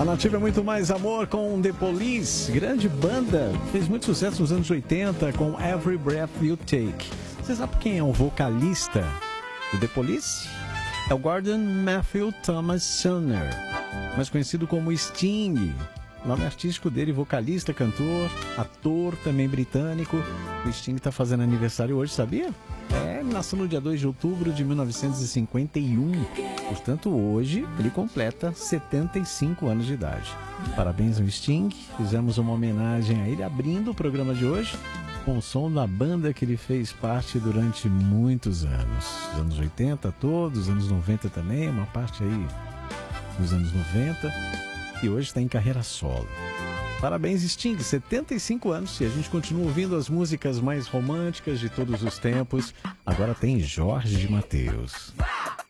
A Nativa é muito mais amor com The Police, grande banda, fez muito sucesso nos anos 80 com Every Breath You Take. Você sabe quem é o vocalista do The Police? É o Gordon Matthew Thomas Sumner, mais conhecido como Sting. O nome artístico dele, vocalista, cantor, ator, também britânico. O Sting está fazendo aniversário hoje, sabia? Ele nasceu no dia 2 de outubro de 1951. Portanto, hoje ele completa 75 anos de idade. Parabéns ao Sting. Fizemos uma homenagem a ele abrindo o programa de hoje com o som da banda que ele fez parte durante muitos anos. Os anos 80 todos, os anos 90 também, uma parte aí dos anos 90. E hoje está em carreira solo. Parabéns, Sting, 75 anos, e a gente continua ouvindo as músicas mais românticas de todos os tempos. Agora tem Jorge Mateus.